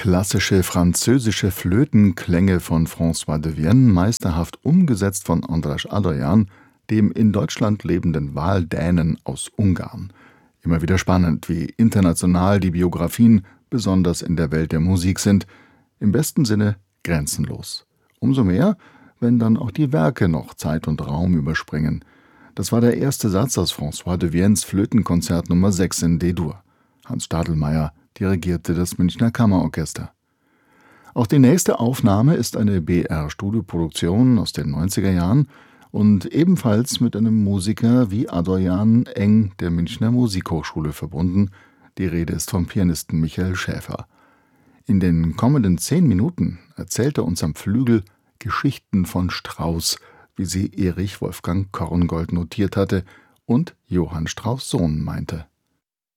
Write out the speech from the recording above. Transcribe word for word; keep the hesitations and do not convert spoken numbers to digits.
Klassische französische Flötenklänge von François de Vienne, meisterhaft umgesetzt von Andras Adorjan, dem in Deutschland lebenden Waldänen aus Ungarn. Immer wieder spannend, wie international die Biografien, besonders in der Welt der Musik, sind. Im besten Sinne grenzenlos. Umso mehr, wenn dann auch die Werke noch Zeit und Raum überspringen. Das war der erste Satz aus François de Viennes Flötenkonzert Nummer sechs in D-Dur. Hans Stadelmeier dirigierte das Münchner Kammerorchester. Auch die nächste Aufnahme ist eine B R-Studioproduktion aus den neunziger Jahren und ebenfalls mit einem Musiker wie Adorjan eng der Münchner Musikhochschule verbunden. Die Rede ist vom Pianisten Michael Schäfer. In den kommenden zehn Minuten erzählt er uns am Flügel Geschichten von Strauss, wie sie Erich Wolfgang Korngold notiert hatte und Johann Strauss Sohn meinte.